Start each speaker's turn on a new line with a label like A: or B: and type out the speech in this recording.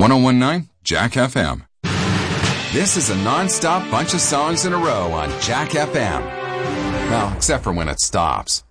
A: 1019 Jack FM. This is a non-stop bunch of songs in a row on Jack FM. Well, except for when it stops.